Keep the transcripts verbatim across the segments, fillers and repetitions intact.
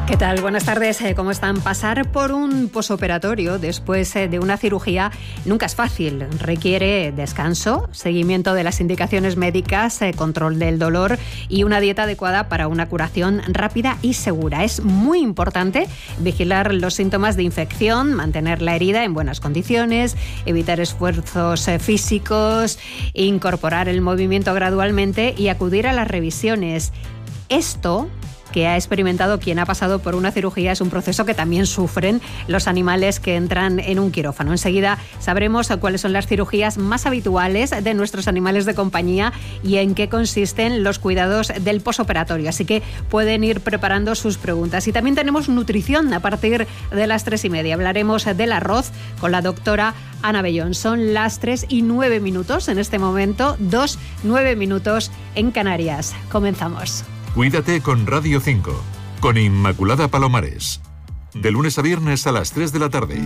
¿Qué tal? Buenas tardes. ¿Cómo están? Pasar por un posoperatorio después de una cirugía nunca es fácil. Requiere descanso, seguimiento de las indicaciones médicas, control del dolor y una dieta adecuada para una curación rápida y segura. Es muy importante vigilar los síntomas de infección, mantener la herida en buenas condiciones, evitar esfuerzos físicos, incorporar el movimiento gradualmente y acudir a las revisiones. Esto que ha experimentado quien ha pasado por una cirugía es un proceso que también sufren los animales que entran en un quirófano. Enseguida sabremos cuáles son las cirugías más habituales de nuestros animales de compañía y en qué consisten los cuidados del posoperatorio. Así que pueden ir preparando sus preguntas. Y también tenemos nutrición a partir de las tres y media. Hablaremos del arroz con la doctora Ana Bellón. Son las tres y nueve minutos en este momento, dos, nueve minutos en Canarias. Comenzamos. Cuídate con Radio cinco, con Inmaculada Palomares. De lunes a viernes a las tres de la tarde.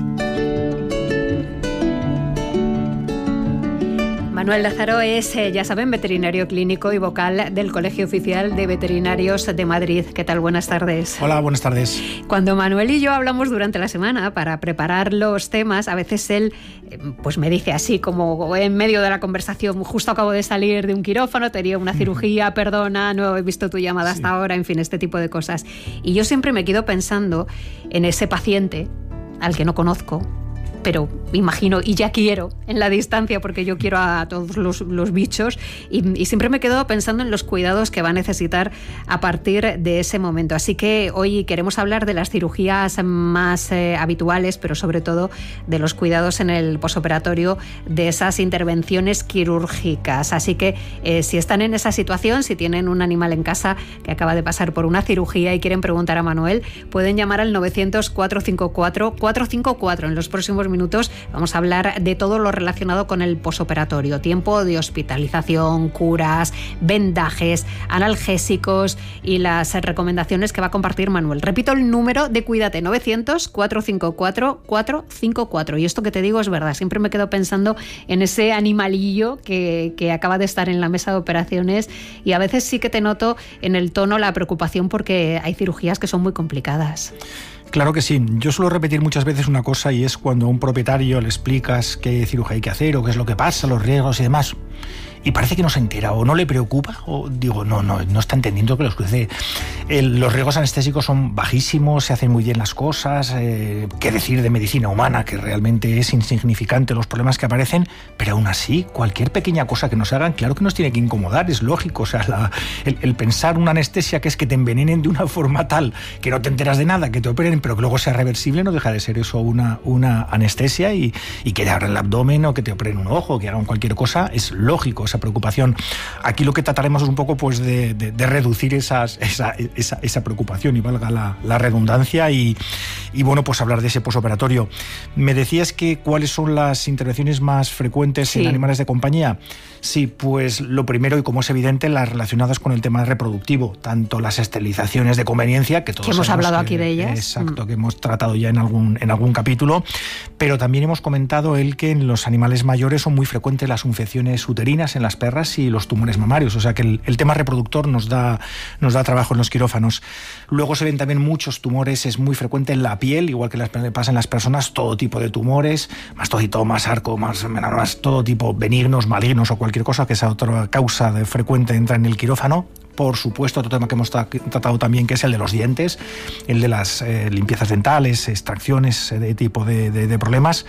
Manuel Lázaro es, eh, ya saben, veterinario clínico y vocal del Colegio Oficial de Veterinarios de Madrid. ¿Qué tal? Buenas tardes. Hola, buenas tardes. Cuando Manuel y yo hablamos durante la semana para preparar los temas, a veces él eh, pues me dice así como en medio de la conversación: justo acabo de salir de un quirófano, tenía una cirugía, perdona, no he visto tu llamada hasta sí. ahora, en fin, este tipo de cosas. Y yo siempre me quedo pensando en ese paciente al que no conozco, pero imagino y ya quiero en la distancia, porque yo quiero a todos los, los bichos y, y siempre me quedo pensando en los cuidados que va a necesitar a partir de ese momento. Así que hoy queremos hablar de las cirugías más eh, habituales, pero sobre todo de los cuidados en el posoperatorio, de esas intervenciones quirúrgicas. Así que eh, si están en esa situación, si tienen un animal en casa que acaba de pasar por una cirugía y quieren preguntar a Manuel, pueden llamar al novecientos, cuatro cinco cuatro, cuatro cinco cuatro. En los próximos minutos vamos a hablar de todo lo relacionado con el posoperatorio: tiempo de hospitalización, curas, vendajes, analgésicos y las recomendaciones que va a compartir Manuel. Repito el número de Cuídate: novecientos, cuatro cinco cuatro, cuatro cinco cuatro. Y esto que te digo es verdad, siempre me quedo pensando en ese animalillo que, que acaba de estar en la mesa de operaciones, y a veces sí que te noto en el tono la preocupación porque hay cirugías que son muy complicadas. Claro que sí. Yo suelo repetir muchas veces una cosa, y es cuando a un propietario le explicas qué cirugía hay que hacer o qué es lo que pasa, los riesgos y demás, y parece que no se entera o no le preocupa, o digo, no, no, no está entendiendo que los cruce. El, los riesgos anestésicos son bajísimos, se hacen muy bien las cosas, eh, qué decir de medicina humana, que realmente es insignificante los problemas que aparecen, pero aún así, cualquier pequeña cosa que nos hagan, claro que nos tiene que incomodar, es lógico. O sea, la, el, el pensar una anestesia que es que te envenenen de una forma tal que no te enteras de nada, que te operen, pero que luego sea reversible, no deja de ser eso una, una anestesia, y, y que te abran el abdomen o que te operen un ojo, que hagan cualquier cosa, es lógico esa preocupación. Aquí lo que trataremos es un poco pues de, de, de reducir esas, esa, esa, esa preocupación, y valga la, la redundancia, y, y bueno, pues hablar de ese posoperatorio. Me decías que cuáles son las intervenciones más frecuentes sí. en animales de compañía. Sí, pues lo primero, y como es evidente, las relacionadas con el tema reproductivo, tanto las esterilizaciones de conveniencia, que todos que hemos hablado que, aquí de ellas. Exacto, mm. que hemos tratado ya en algún, en algún capítulo, pero también hemos comentado el que en los animales mayores son muy frecuentes las infecciones uterinas en las perras y los tumores mamarios, o sea que el, el tema reproductor nos da, nos da trabajo en los quirófanos. Luego se ven también muchos tumores, es muy frecuente en la piel, igual que les pasa en las personas, todo tipo de tumores, mastocitomas, sarcomas, melanomas, todo tipo, benignos, malignos o cualquier cosa que sea otra causa de frecuente entra en el quirófano. Por supuesto, otro tema que hemos tratado también, que es el de los dientes, el de las eh, limpiezas dentales, extracciones de tipo de, de, de problemas.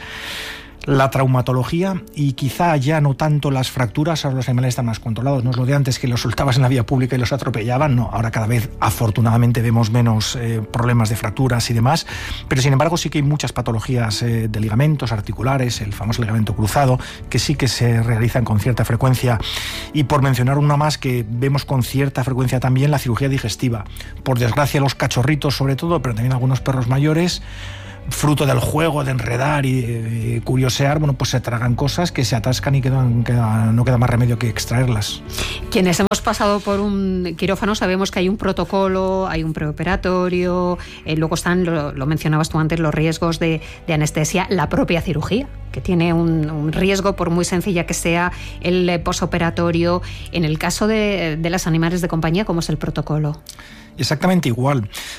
La traumatología, y quizá ya no tanto las fracturas, ahora los animales están más controlados, no es lo de antes que los soltabas en la vía pública y los atropellaban, no, ahora cada vez afortunadamente vemos menos eh, problemas de fracturas y demás, pero sin embargo sí que hay muchas patologías eh, de ligamentos articulares, el famoso ligamento cruzado, que sí que se realizan con cierta frecuencia, y por mencionar una más que vemos con cierta frecuencia también, la cirugía digestiva. Por desgracia los cachorritos sobre todo, pero también algunos perros mayores, fruto del juego, de enredar y de curiosear, bueno, pues se tragan cosas que se atascan y quedan, queda, no queda más remedio que extraerlas. Quienes hemos pasado por un quirófano sabemos que hay un protocolo, hay un preoperatorio, eh, luego están, lo, lo mencionabas tú antes, los riesgos de, de anestesia, la propia cirugía, que tiene un, un riesgo por muy sencilla que sea el posoperatorio. En el caso de, de los animales de compañía, ¿cómo es el protocolo? Exactamente igual.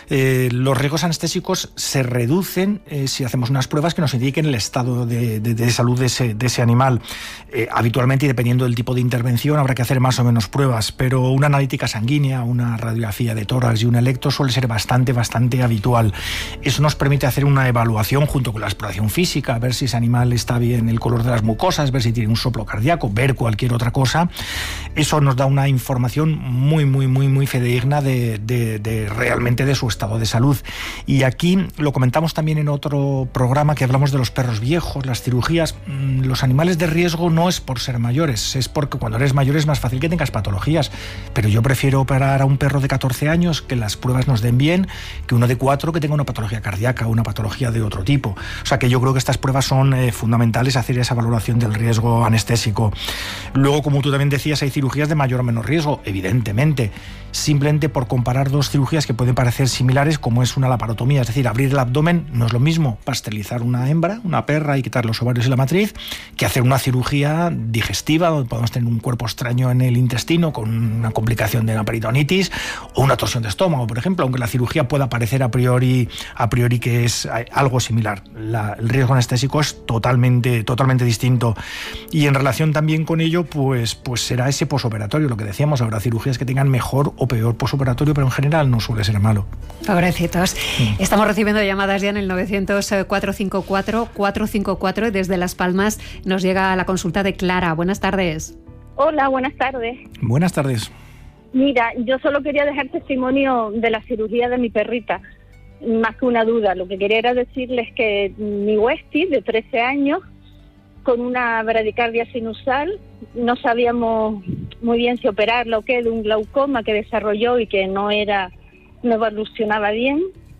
Eh, los riesgos anestésicos se reducen eh, si hacemos unas pruebas que nos indiquen el estado de, de, de salud de ese, de ese animal. Eh, habitualmente, y dependiendo del tipo de intervención, habrá que hacer más o menos pruebas, pero una analítica sanguínea, una radiografía de tórax y un electro suele ser bastante, bastante habitual. Eso nos permite hacer una evaluación junto con la exploración física, ver si ese animal está bien, el color de las mucosas, ver si tiene un soplo cardíaco, ver cualquier otra cosa. Eso nos da una información muy, muy, muy, muy fidedigna de, de, de realmente de su estado de salud. Y aquí lo comentamos también en otro programa que hablamos de los perros viejos, las cirugías. Los animales de riesgo no es por ser mayores, es porque cuando eres mayor es más fácil que tengas patologías. Pero yo prefiero operar a un perro de catorce años que las pruebas nos den bien, que uno de cuatro que tenga una patología cardíaca o una patología de otro tipo. O sea que yo creo que estas pruebas son eh, fundamentales, hacer esa valoración del riesgo anestésico. Luego, como tú también decías, hay cirugías de mayor o menor riesgo, evidentemente, simplemente por comparar dos cirugías que pueden parecer similares, como es una laparotomía, es decir, abrir el abdomen. No es lo mismo pasterizar una hembra, una perra, y quitar los ovarios y la matriz, que hacer una cirugía digestiva, donde podemos tener un cuerpo extraño en el intestino con una complicación de la peritonitis o una torsión de estómago, por ejemplo, aunque la cirugía pueda parecer a priori, a priori que es algo similar. La, el riesgo anestésico es totalmente, totalmente distinto. Y en relación también con ello, pues, pues será ese posoperatorio, lo que decíamos, habrá cirugías que tengan mejor o peor posoperatorio, pero en general no suele ser malo. Pobrecitos. Sí. Estamos recibiendo llamadas ya en el novecientos, cuatrocientos cincuenta y cuatro, cuatrocientos cincuenta y cuatro, y desde Las Palmas nos llega la consulta de Clara. Buenas tardes. Hola, buenas tardes. Buenas tardes. Mira, yo solo quería dejar testimonio de la cirugía de mi perrita, más que una duda. Lo que quería era decirles que mi Westie, de trece años, con una bradicardia sinusal, no sabíamos muy bien si operarla o qué, de un glaucoma que desarrolló y que no era, no evolucionaba bien.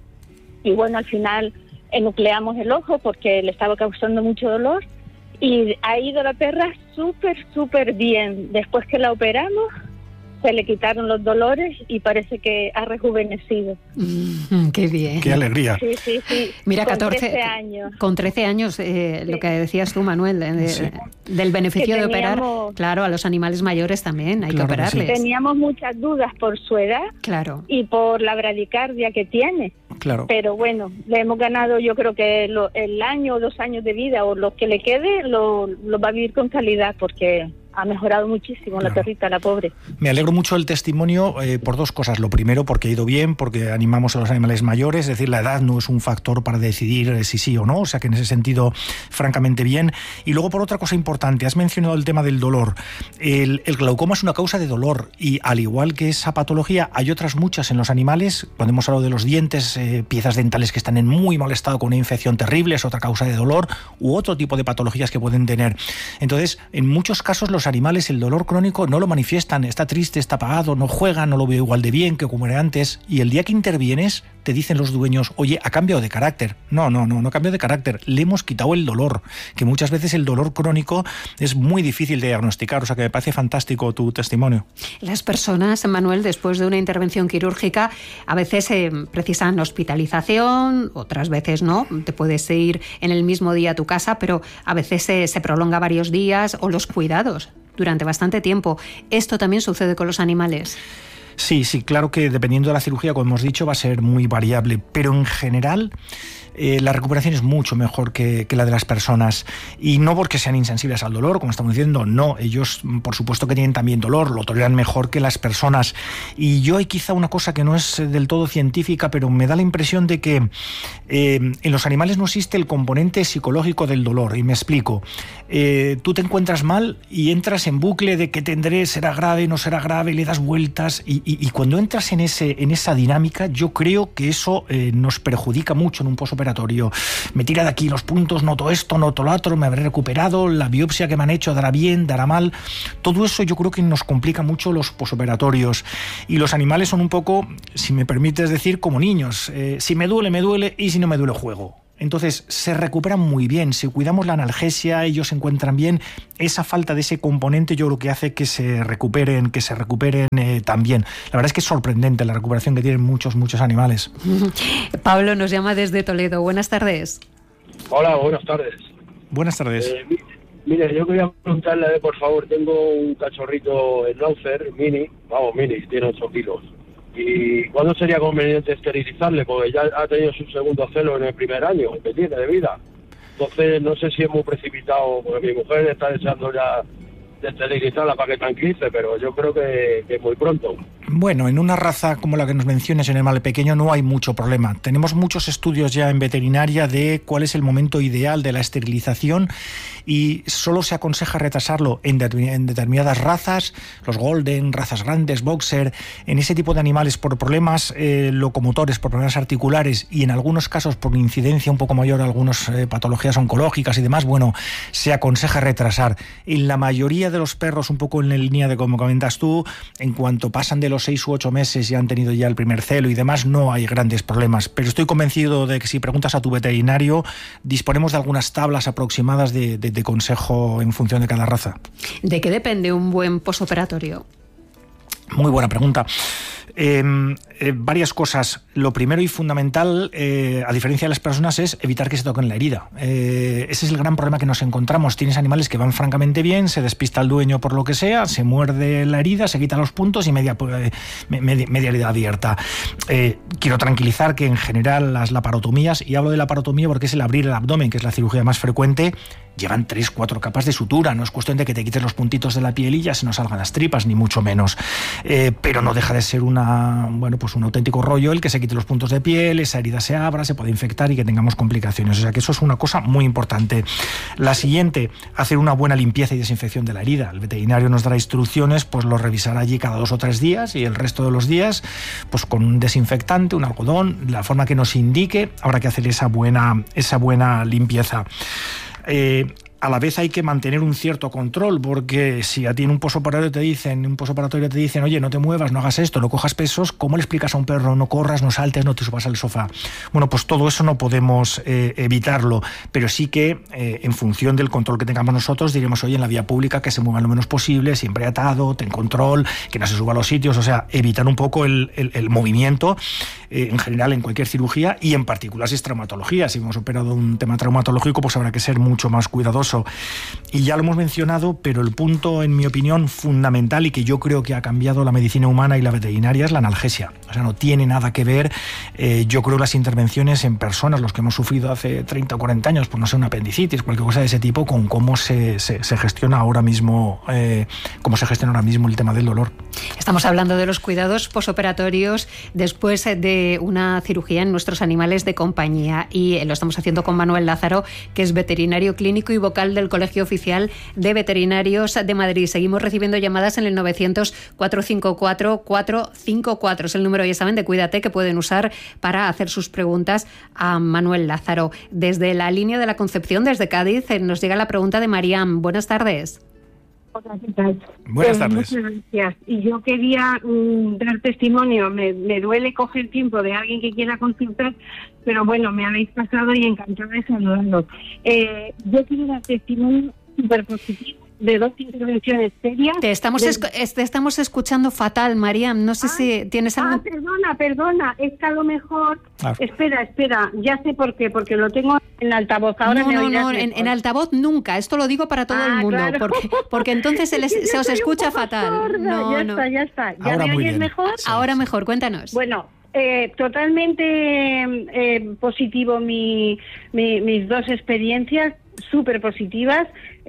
Y bueno, al final enucleamos el ojo porque le estaba causando mucho dolor, y ha ido la perra súper, súper bien. Después que la operamos, se le quitaron los dolores y parece que ha rejuvenecido. Mm, ¡Qué bien! ¡Qué alegría! Sí, sí, sí. Mira, con catorce trece años. Con trece años, eh, sí. Lo que decías tú, Manuel, de, sí. del beneficio que de teníamos, operar. Claro, a los animales mayores también hay claro que operarles. Que sí. Teníamos muchas dudas por su edad, claro, y por la bradicardia que tiene. Claro. Pero bueno, le hemos ganado, yo creo que lo, el año o dos años de vida, o lo que le quede, lo, lo va a vivir con calidad, porque ha mejorado muchísimo, claro. La perrita, la pobre. Me alegro mucho del testimonio eh, por dos cosas. Lo primero, porque ha ido bien, porque animamos a los animales mayores, es decir, la edad no es un factor para decidir eh, si sí o no, o sea que en ese sentido, francamente bien. Y luego, por otra cosa importante, has mencionado el tema del dolor. El, el glaucoma es una causa de dolor, y al igual que esa patología, hay otras muchas en los animales. Cuando hemos hablado de los dientes, eh, piezas dentales que están en muy mal estado con una infección terrible, es otra causa de dolor, u otro tipo de patologías que pueden tener. Entonces, en muchos casos, los animales el dolor crónico no lo manifiestan, está triste, está apagado, no juega, no lo veo igual de bien que como era antes, y el día que intervienes te dicen los dueños, oye, ha cambiado de carácter. No, no, no, no ha cambiado de carácter, le hemos quitado el dolor, que muchas veces el dolor crónico es muy difícil de diagnosticar, o sea que me parece fantástico tu testimonio. Las personas, Manuel, después de una intervención quirúrgica, a veces eh, precisan hospitalización, otras veces no, te puedes ir en el mismo día a tu casa, pero a veces eh, se prolonga varios días, o los cuidados durante bastante tiempo. ¿Esto también sucede con los animales? Sí, sí, claro que dependiendo de la cirugía, como hemos dicho, va a ser muy variable, pero en general eh, la recuperación es mucho mejor que, que la de las personas, y no porque sean insensibles al dolor, como estamos diciendo, no, ellos por supuesto que tienen también dolor, lo toleran mejor que las personas. Y yo hay quizá una cosa que no es del todo científica, pero me da la impresión de que eh, en los animales no existe el componente psicológico del dolor, y me explico. Eh, tú te encuentras mal y entras en bucle de que tendré, será grave, no será grave, y le das vueltas, y, y, y cuando entras en, ese, en esa dinámica, yo creo que eso eh, nos perjudica mucho en un posoperatorio. Me tira de aquí los puntos, noto esto, noto lo otro, me habré recuperado, la biopsia que me han hecho dará bien, dará mal. Todo eso yo creo que nos complica mucho los posoperatorios. Y los animales son un poco, si me permites decir, como niños. Eh, si me duele, me duele, y si no me duele, juego. Entonces se recuperan muy bien, si cuidamos la analgesia, ellos se encuentran bien. Esa falta de ese componente yo creo que hace que se recuperen, que se recuperen eh, también. La verdad es que es sorprendente la recuperación que tienen muchos, muchos animales. Pablo nos llama desde Toledo. Buenas tardes. Hola, buenas tardes. Buenas tardes. Eh, mire, yo quería preguntarle, por favor, tengo un cachorrito Schnauzer mini, vamos, mini, tiene ocho kilos. ¿Y cuándo sería conveniente esterilizarle? Porque ya ha tenido su segundo celo en el primer año que tiene de vida. Entonces no sé si es muy precipitado, porque mi mujer está deseando ya de esterilizarla para que tranquilice, pero yo creo que, que muy pronto. Bueno, en una raza como la que nos mencionas, en el animal pequeño, no hay mucho problema. Tenemos muchos estudios ya en veterinaria de cuál es el momento ideal de la esterilización y solo se aconseja retrasarlo en, de, en determinadas razas, los golden, razas grandes, boxer, en ese tipo de animales por problemas eh, locomotores, por problemas articulares y en algunos casos por incidencia un poco mayor a algunas eh, patologías oncológicas y demás, bueno, se aconseja retrasar. En la mayoría de los perros, un poco en la línea de como comentas tú, en cuanto pasan de los seis u ocho meses y han tenido ya el primer celo y demás, no hay grandes problemas. Pero estoy convencido de que si preguntas a tu veterinario, disponemos de algunas tablas aproximadas de, de, de consejo en función de cada raza. ¿De qué depende un buen posoperatorio? Muy buena pregunta. Eh, eh, varias cosas. Lo primero y fundamental, eh, a diferencia de las personas, es evitar que se toquen la herida. Eh, ese es el gran problema que nos encontramos. Tienes animales que van francamente bien, se despista el dueño por lo que sea, se muerde la herida, se quita los puntos y media, eh, media, media herida abierta. Eh, quiero tranquilizar que en general las laparotomías, y hablo de laparotomía porque es el abrir el abdomen, que es la cirugía más frecuente, llevan tres, cuatro capas de sutura. No es cuestión de que te quites los puntitos de la piel y ya se nos salgan las tripas, ni mucho menos. Eh, pero no deja de ser una, bueno, pues un auténtico rollo el que se quite los puntos de piel, esa herida se abra, se puede infectar y que tengamos complicaciones. O sea que eso es una cosa muy importante. La siguiente, hacer una buena limpieza y desinfección de la herida. El veterinario nos dará instrucciones, pues lo revisará allí cada dos o tres días y el resto de los días, pues con un desinfectante, un algodón, la forma que nos indique, habrá que hacer esa buena, esa buena limpieza. Eh, a la vez hay que mantener un cierto control, porque si a ti en un posoperatorio te dicen, en un posoperatorio te dicen, oye, no te muevas, no hagas esto, no cojas pesos, ¿cómo le explicas a un perro, no corras, no saltes, no te subas al sofá? Bueno, pues todo eso no podemos eh, evitarlo, pero sí que eh, en función del control que tengamos nosotros, diremos, oye, en la vía pública que se mueva lo menos posible, siempre atado, ten control, que no se suba a los sitios, o sea, evitar un poco el, el, el movimiento eh, en general en cualquier cirugía y en particular si es traumatología. Si hemos operado un tema traumatológico, pues habrá que ser mucho más cuidadoso. Y ya lo hemos mencionado, pero el punto, en mi opinión, fundamental y que yo creo que ha cambiado la medicina humana y la veterinaria es la analgesia. O sea, no tiene nada que ver, eh, yo creo, las intervenciones en personas, los que hemos sufrido hace treinta o cuarenta años, pues no sé, una apendicitis, cualquier cosa de ese tipo, con cómo se, se, se gestiona ahora mismo, eh, cómo se gestiona ahora mismo el tema del dolor. Estamos hablando de los cuidados posoperatorios después de una cirugía en nuestros animales de compañía y lo estamos haciendo con Manuel Lázaro, que es veterinario clínico y vocal del Colegio Oficial de Veterinarios de Madrid. Seguimos recibiendo llamadas en el novecientos, cuatrocientos cincuenta y cuatro, cuatrocientos cincuenta y cuatro. Es el número, ya saben, de Cuídate, que pueden usar para hacer sus preguntas a Manuel Lázaro. Desde la línea de la Concepción, desde Cádiz, nos llega la pregunta de Mariam. Buenas tardes. Hola, ¿qué tal? Buenas eh, tardes. Muchas gracias. Y yo quería mm, dar testimonio. Me, me duele coger tiempo de alguien que quiera consultar, pero bueno, me habéis pasado y encantada de saludarlos. Eh, yo quiero dar testimonio súper positivo de dos intervenciones serias. Te estamos, de... esc- te estamos escuchando fatal, Mariam. No sé ah, si tienes algo... Ah, perdona, perdona. Es que a lo mejor... Ah. Espera, espera. Ya sé por qué. Porque lo tengo en altavoz. Ahora no, me no, oirás no. En, en altavoz nunca. Esto lo digo para todo ah, el mundo. Claro. Porque, porque entonces se, les, se os escucha fatal. No, ya no. está, ya está. ¿Ya Ahora me oyes mejor? Sí, Ahora sí. mejor. Cuéntanos. Bueno... Eh, totalmente eh, positivo mi, mi, mis dos experiencias, súper positivas.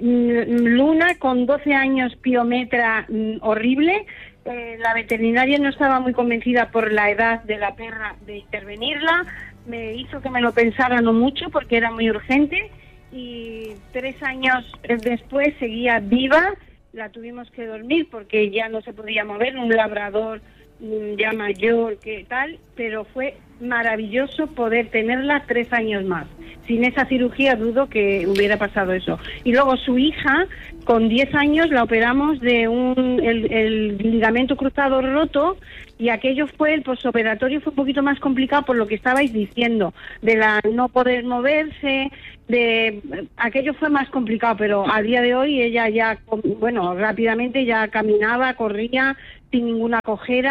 Luna, con doce años, piometra, horrible. Eh, la veterinaria no estaba muy convencida por la edad de la perra de intervenirla. Me hizo que me lo pensara no mucho porque era muy urgente. Y tres años después seguía viva. La tuvimos que dormir porque ya no se podía mover, un labrador ya mayor que tal, pero fue maravilloso poder tenerla tres años más. Sin esa cirugía dudo que hubiera pasado eso. Y luego su hija, con diez años, la operamos de un el, el ligamento cruzado roto, y aquello fue, el posoperatorio fue un poquito más complicado por lo que estabais diciendo, de la no poder moverse, de aquello fue más complicado, pero a día de hoy ella ya, bueno, rápidamente ya caminaba, corría, sin ninguna cojera,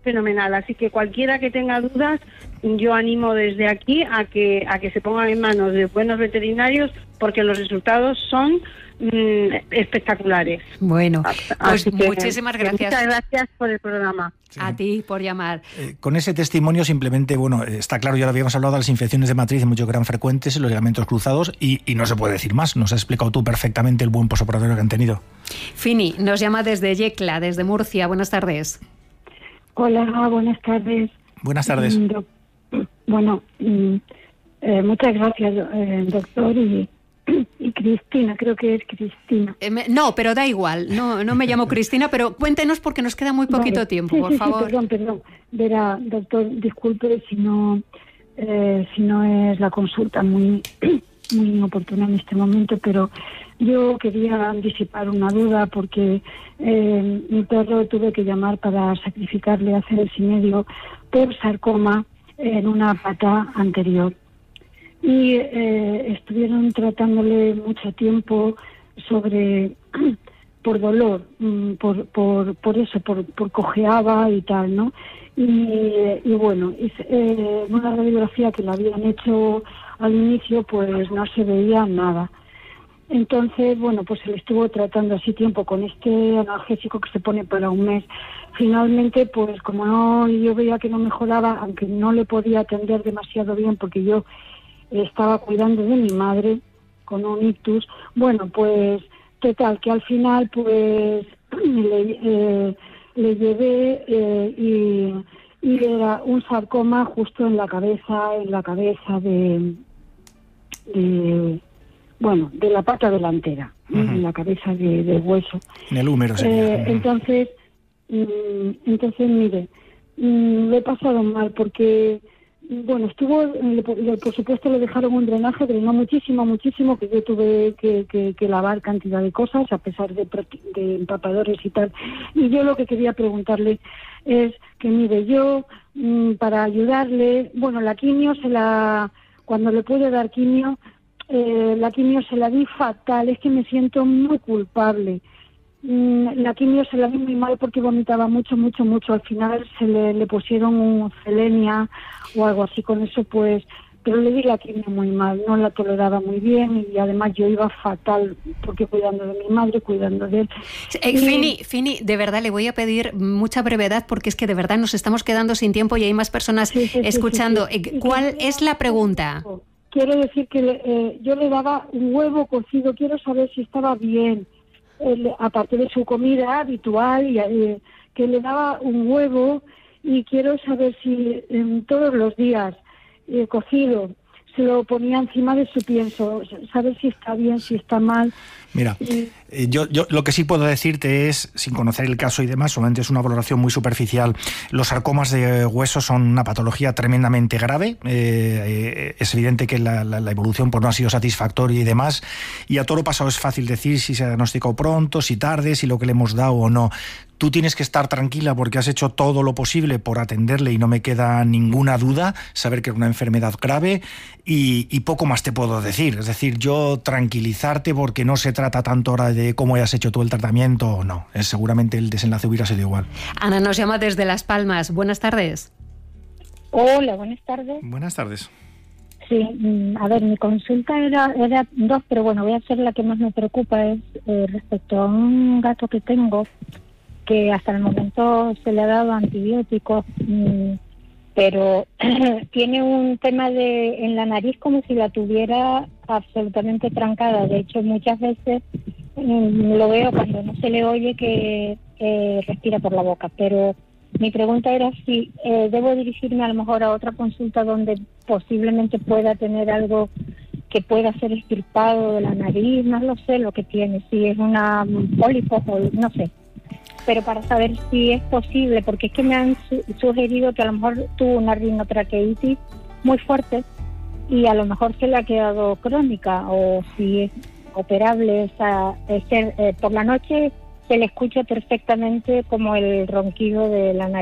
fenomenal. Así que cualquiera que tenga dudas, yo animo desde aquí a que a que se pongan en manos de buenos veterinarios, porque los resultados son mm, espectaculares. Bueno, pues que, muchísimas gracias. Muchas gracias por el programa. Sí. A ti por llamar. Eh, con ese testimonio simplemente, bueno, está claro, ya lo habíamos hablado de las infecciones de matriz, mucho que eran frecuentes en los ligamentos cruzados y, y no se puede decir más. Nos has explicado tú perfectamente el buen posoperatorio que han tenido. Fini nos llama desde Yecla, desde Murcia. Buenas tardes. Hola, buenas tardes. Buenas tardes. Do- bueno, eh, muchas gracias, eh, doctor, y, y Cristina, creo que es Cristina. Eh, me, no, pero da igual. No, no me llamo Cristina, pero cuéntenos porque nos queda muy poquito Vale. tiempo, Sí, por sí, favor. Sí, perdón, perdón. Verá, doctor, disculpe si no, eh, si no es la consulta muy, muy oportuna en este momento, pero yo quería disipar una duda porque eh, mi perro tuve que llamar para sacrificarle hace mes y medio por sarcoma en una pata anterior. Y eh, estuvieron tratándole mucho tiempo sobre por dolor, por por por eso, por, por cojeaba y tal, ¿no? Y, y bueno, y, eh, en una radiografía que le habían hecho al inicio, pues no se veía nada. Entonces, bueno, pues se le estuvo tratando así tiempo con este analgésico que se pone para un mes. Finalmente, pues como no, yo veía que no mejoraba, aunque no le podía atender demasiado bien porque yo estaba cuidando de mi madre con un ictus, bueno, pues total, que al final pues le, eh, le llevé eh, y, y era un sarcoma justo en la cabeza, en la cabeza de... de bueno, de la pata delantera, uh-huh. en la cabeza de, de hueso. En el húmero sería. Eh, entonces, mm, entonces mire, mm, le he pasado mal porque, bueno, estuvo, le, por supuesto le dejaron un drenaje, drenó muchísimo, muchísimo, que yo tuve que, que, que lavar cantidad de cosas, a pesar de, de empapadores y tal. Y yo lo que quería preguntarle es que, mire, yo, mm, para ayudarle, bueno, la quimio se la, cuando le pude dar quimio, Eh, la quimio se la di fatal, es que me siento muy culpable. Mm, la quimio se la di muy mal porque vomitaba mucho, mucho, mucho. Al final se le, le pusieron un Celenia o algo así con eso, pues, pero le di la quimio muy mal, no la toleraba muy bien y además yo iba fatal porque cuidando de mi madre, cuidando de él. Eh, y... Fini, Fini, de verdad le voy a pedir mucha brevedad porque es que de verdad nos estamos quedando sin tiempo y hay más personas sí, sí, escuchando. Sí, sí, sí. ¿Cuál es la pregunta? Quiero decir que le, eh, yo le daba un huevo cocido, quiero saber si estaba bien, eh, aparte de su comida habitual, y, eh, que le daba un huevo y quiero saber si eh, todos los días eh, cocido se lo ponía encima de su pienso, saber si está bien, si está mal. Mira, eh, yo, yo lo que sí puedo decirte es, sin conocer el caso y demás, solamente es una valoración muy superficial. Los sarcomas de hueso son una patología tremendamente grave. Eh, eh, es evidente que la, la, la evolución pues, no ha sido satisfactoria y demás. Y a todo lo pasado es fácil decir si se ha diagnosticado pronto, si tarde, si lo que le hemos dado o no. Tú tienes que estar tranquila porque has hecho todo lo posible por atenderle y no me queda ninguna duda, saber que es una enfermedad grave y, y poco más te puedo decir. Es decir, yo tranquilizarte porque no se trata tanto ahora de cómo hayas hecho tú el tratamiento o no. Es, seguramente el desenlace hubiera sido igual. Ana nos llama desde Las Palmas. Buenas tardes. Hola, buenas tardes. Buenas tardes. Sí, a ver, mi consulta era, era dos, pero bueno, voy a hacer la que más me preocupa, es eh, respecto a un gato que tengo, que hasta el momento se le ha dado antibióticos, mmm, pero tiene un tema de en la nariz como si la tuviera absolutamente trancada. De hecho, muchas veces mmm, lo veo cuando no se le oye que eh, respira por la boca, pero mi pregunta era si eh, debo dirigirme a lo mejor a otra consulta donde posiblemente pueda tener algo que pueda ser extirpado de la nariz, no lo sé lo que tiene, si es una pólipo o no sé, pero para saber si es posible, porque es que me han su- sugerido que a lo mejor tuvo una rinotraqueitis muy fuerte y a lo mejor se le ha quedado crónica, o si es operable esa, ese, eh, por la noche se le escucha perfectamente como el ronquido de la nariz.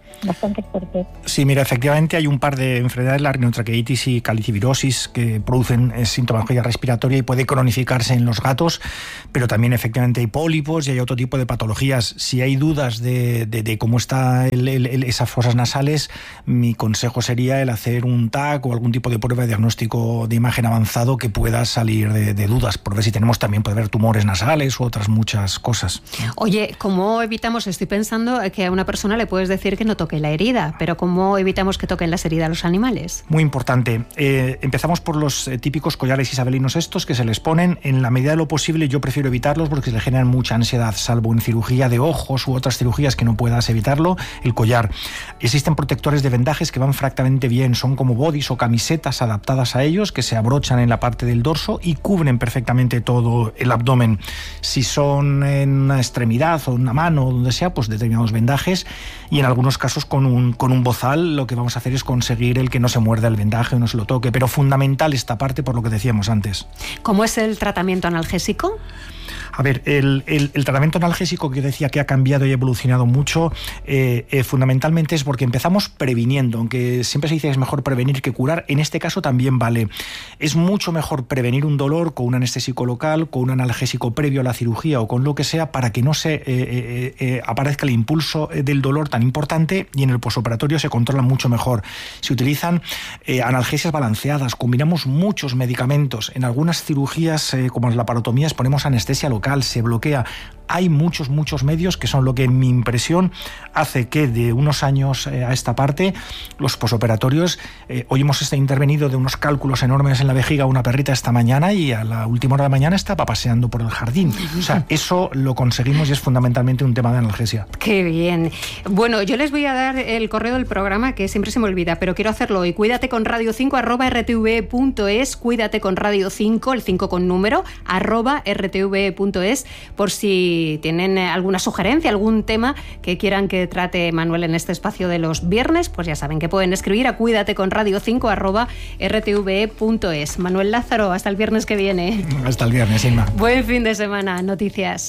bastante fuerte. Sí, mira, efectivamente hay un par de enfermedades, la rinotraqueitis y calicivirosis, que producen eh, sintomatología respiratoria y puede cronificarse en los gatos, pero también efectivamente hay pólipos y hay otro tipo de patologías. Si hay dudas de, de, de cómo están esas fosas nasales, mi consejo sería el hacer un T A C o algún tipo de prueba de diagnóstico de imagen avanzado que pueda salir de, de dudas, por ver si tenemos también, puede haber tumores nasales u otras muchas cosas. Oye, ¿cómo evitamos? Estoy pensando que a una persona le puedes decir que no toque la herida, pero ¿cómo evitamos que toquen las heridas los animales? Muy importante. Eh, empezamos por los eh, típicos collares isabelinos estos que se les ponen. En la medida de lo posible yo prefiero evitarlos porque le generan mucha ansiedad, salvo en cirugía de ojos u otras cirugías que no puedas evitarlo, el collar. Existen protectores de vendajes que van francamente bien, son como bodys o camisetas adaptadas a ellos que se abrochan en la parte del dorso y cubren perfectamente todo el abdomen. Si son en una extremidad o una mano o donde sea, pues determinados vendajes, y en algunos casos con un, con un bozal lo que vamos a hacer es conseguir el que no se muerda el vendaje o no se lo toque, pero fundamental esta parte por lo que decíamos antes. ¿Cómo es el tratamiento analgésico? A ver, el, el, el tratamiento analgésico que decía que ha cambiado y evolucionado mucho, eh, eh, fundamentalmente es porque empezamos previniendo, aunque siempre se dice que es mejor prevenir que curar, en este caso también vale. Es mucho mejor prevenir un dolor con un anestésico local, con un analgésico previo a la cirugía o con lo que sea, para que no se eh, eh, eh, aparezca el impulso del dolor tan importante, y en el posoperatorio se controla mucho mejor. Se utilizan eh, analgesias balanceadas, combinamos muchos medicamentos. En algunas cirugías, eh, como las laparotomías, ponemos anestesia local, se bloquea. Hay muchos, muchos medios que son lo que, en mi impresión, hace que de unos años eh, a esta parte, los posoperatorios, eh, hoy hemos intervenido de unos cálculos enormes en la vejiga a una perrita esta mañana y a la última hora de la mañana estaba paseando por el jardín. O sea, eso lo conseguimos y es fundamentalmente un tema de analgesia. Qué bien. Bueno, yo les voy a dar el correo del programa, que siempre se me olvida, pero quiero hacerlo hoy. Cuídate con radio cinco arroba r t v punto es, cuídate con radio cinco, el cinco con número, arroba r t v punto es, por si tienen alguna sugerencia, algún tema que quieran que trate Manuel en este espacio de los viernes, pues ya saben que pueden escribir a cuídate con radio cinco arroba r t v punto es. Manuel Lázaro, hasta el viernes que viene. Hasta el viernes, Inma. Buen fin de semana. Noticias.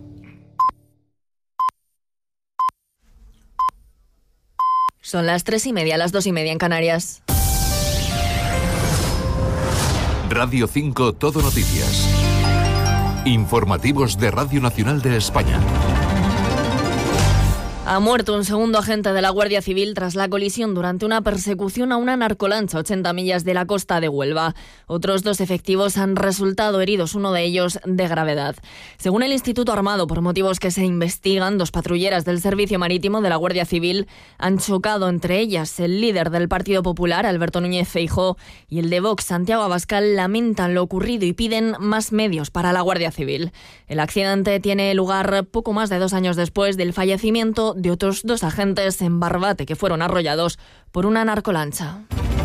Son las tres y media, las dos y media en Canarias. Radio cinco Todo Noticias. Informativos de Radio Nacional de España. Ha muerto un segundo agente de la Guardia Civil tras la colisión durante una persecución a una narcolancha a ochenta millas de la costa de Huelva. Otros dos efectivos han resultado heridos, uno de ellos de gravedad. Según el Instituto Armado, por motivos que se investigan, dos patrulleras del Servicio Marítimo de la Guardia Civil han chocado entre ellas. El líder del Partido Popular, Alberto Núñez Feijóo, y el de Vox, Santiago Abascal, lamentan lo ocurrido y piden más medios para la Guardia Civil. El accidente tiene lugar poco más de dos años después del fallecimiento de otros dos agentes en Barbate que fueron arrollados por una narcolancha.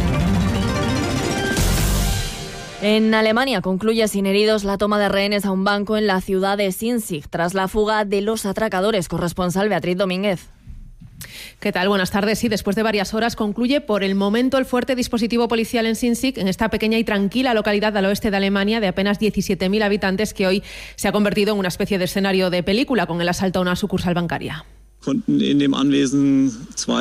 En Alemania concluye sin heridos la toma de rehenes a un banco en la ciudad de Sinzig tras la fuga de los atracadores. Corresponsal Beatriz Domínguez. ¿Qué tal? Buenas tardes. Sí, después de varias horas concluye por el momento el fuerte dispositivo policial en Sinzig, en esta pequeña y tranquila localidad al oeste de Alemania de apenas diecisiete mil habitantes, que hoy se ha convertido en una especie de escenario de película con el asalto a una sucursal bancaria. Un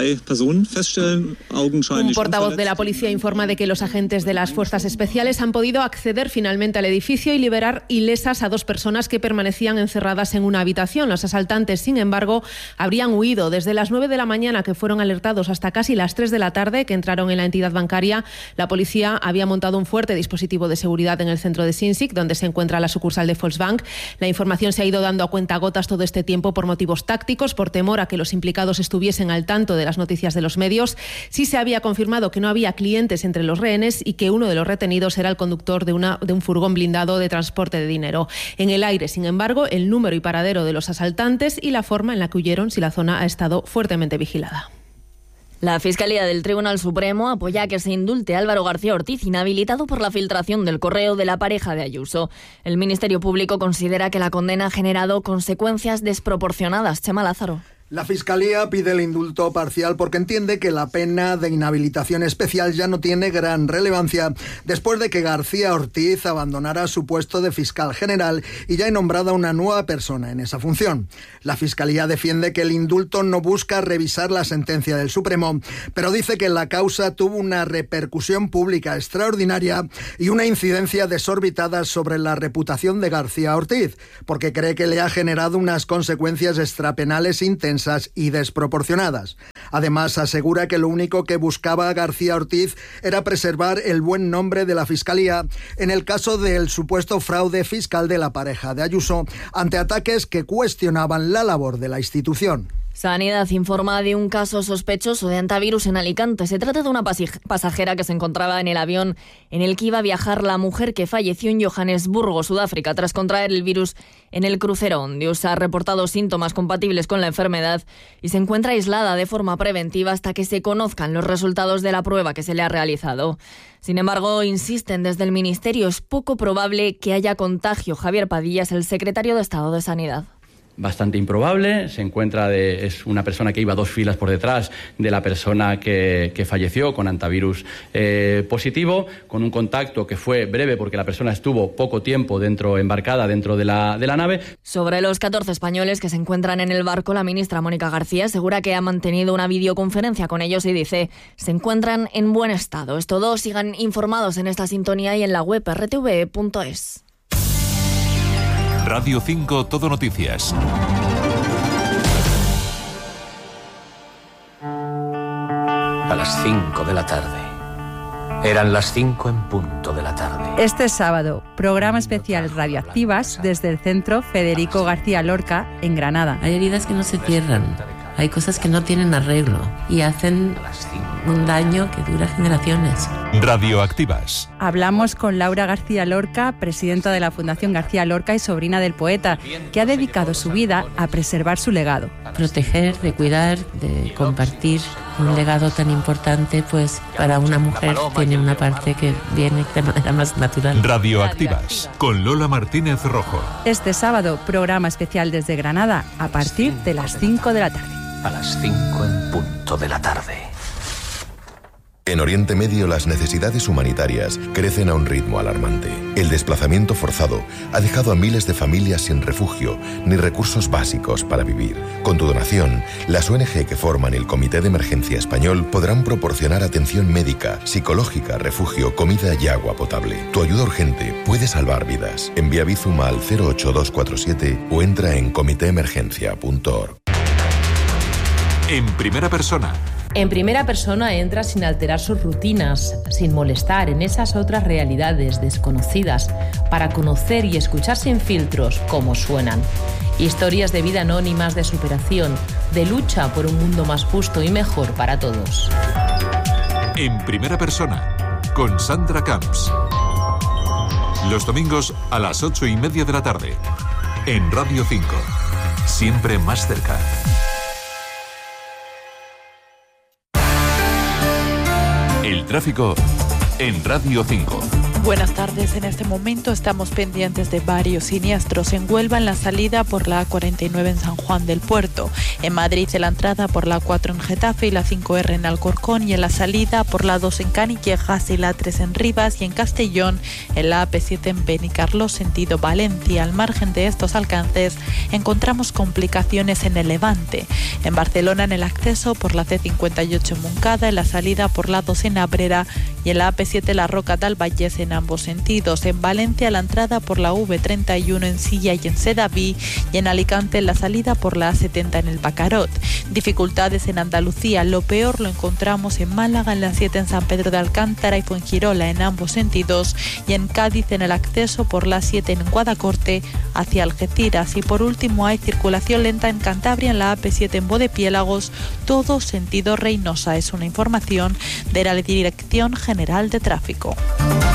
portavoz de la policía informa de que los agentes de las fuerzas especiales han podido acceder finalmente al edificio y liberar ilesas a dos personas que permanecían encerradas en una habitación. Los asaltantes, sin embargo, habrían huido desde las nueve de la mañana, que fueron alertados, hasta casi las tres de la tarde, que entraron en la entidad bancaria. La policía había montado un fuerte dispositivo de seguridad en el centro de Sinzig, donde se encuentra la sucursal de Volksbank. La información se ha ido dando a cuentagotas todo este tiempo por motivos tácticos, por temor a que los implicados estuviesen al tanto de las noticias de los medios. Sí se había confirmado que no había clientes entre los rehenes y que uno de los retenidos era el conductor de, una, de un furgón blindado de transporte de dinero. En el aire, sin embargo, el número y paradero de los asaltantes y la forma en la que huyeron, si la zona ha estado fuertemente vigilada. La Fiscalía del Tribunal Supremo apoya que se indulte a Álvaro García Ortiz, inhabilitado por la filtración del correo de la pareja de Ayuso. El Ministerio Público considera que la condena ha generado consecuencias desproporcionadas. Chema Lázaro. La Fiscalía pide el indulto parcial porque entiende que la pena de inhabilitación especial ya no tiene gran relevancia después de que García Ortiz abandonara su puesto de fiscal general y ya hay nombrada una nueva persona en esa función. La Fiscalía defiende que el indulto no busca revisar la sentencia del Supremo, pero dice que la causa tuvo una repercusión pública extraordinaria y una incidencia desorbitada sobre la reputación de García Ortiz, porque cree que le ha generado unas consecuencias extrapenales intensas y desproporcionadas. Además, asegura que lo único que buscaba García Ortiz era preservar el buen nombre de la Fiscalía en el caso del supuesto fraude fiscal de la pareja de Ayuso, ante ataques que cuestionaban la labor de la institución. Sanidad informa de un caso sospechoso de hantavirus en Alicante. Se trata de una pasajera que se encontraba en el avión en el que iba a viajar la mujer que falleció en Johannesburgo, Sudáfrica, tras contraer el virus en el crucero Ondius. Ha reportado síntomas compatibles con la enfermedad y se encuentra aislada de forma preventiva hasta que se conozcan los resultados de la prueba que se le ha realizado. Sin embargo, insisten desde el Ministerio, es poco probable que haya contagio. Javier Padilla es el secretario de Estado de Sanidad. Bastante improbable, se encuentra de, es una persona que iba dos filas por detrás de la persona que, que falleció con hantavirus eh, positivo, con un contacto que fue breve porque la persona estuvo poco tiempo dentro, embarcada dentro de la, de la nave. Sobre los catorce españoles que se encuentran en el barco, la ministra Mónica García asegura que ha mantenido una videoconferencia con ellos y dice, se encuentran en buen estado. Es todo, sigan informados en esta sintonía y en la web erre te ve punto es. Radio cinco Todo Noticias. A las cinco de la tarde. Eran las cinco en punto de la tarde. Este sábado, programa especial Radioactivas desde el Centro Federico García Lorca en Granada. Hay heridas que no se cierran. Hay cosas que no tienen arreglo y hacen un daño que dura generaciones. Radioactivas. Hablamos con Laura García Lorca, presidenta de la Fundación García Lorca y sobrina del poeta, que ha dedicado su vida a preservar su legado. Proteger, de cuidar, de compartir un legado tan importante, pues para una mujer tiene una parte que viene de manera más natural. Radioactivas, con Lola Martínez Rojo. Este sábado, programa especial desde Granada, a partir de las cinco de la tarde. A las cinco en punto de la tarde. En Oriente Medio las necesidades humanitarias crecen a un ritmo alarmante. El desplazamiento forzado ha dejado a miles de familias sin refugio ni recursos básicos para vivir. Con tu donación, las O N G que forman el Comité de Emergencia Español podrán proporcionar atención médica, psicológica, refugio, comida y agua potable. Tu ayuda urgente puede salvar vidas. Envía Bizum al cero ocho dos cuatro siete o entra en comité emergencia punto org. En primera persona. En primera persona entra sin alterar sus rutinas, sin molestar en esas otras realidades desconocidas, para conocer y escuchar sin filtros cómo suenan. Historias de vida anónimas, de superación, de lucha por un mundo más justo y mejor para todos. En primera persona, con Sandra Camps. Los domingos a las ocho y media de la tarde. En Radio cinco. Siempre más cerca. El tráfico en Radio cinco. Buenas tardes. En este momento estamos pendientes de varios siniestros. En Huelva, en la salida por la A cuarenta y nueve en San Juan del Puerto. En Madrid, en la entrada por la A cuatro en Getafe y la cinco erre en Alcorcón. Y en la salida por la A dos en Canillejas y la A tres en Rivas. Y en Castellón, en la A P siete en Benicarló, sentido Valencia. Al margen de estos alcances, encontramos complicaciones en el Levante. En Barcelona, en el acceso por la C cincuenta y ocho en Moncada. En la salida por la A dos en Abrera. Y en la A P siete La Roca del Vallés en ambos sentidos. En Valencia, la entrada por la V treinta y uno en Silla y en Sedaví, y en Alicante la salida por la A setenta en el Bacarot. Dificultades en Andalucía, lo peor lo encontramos en Málaga, en la siete en San Pedro de Alcántara y Fuengirola en ambos sentidos, y en Cádiz en el acceso por la siete en Guadacorte hacia Algeciras. Y por último hay circulación lenta en Cantabria en la A P siete en Bodepiélagos, todo sentido Reynosa. Es una información de la Dirección General de Tráfico.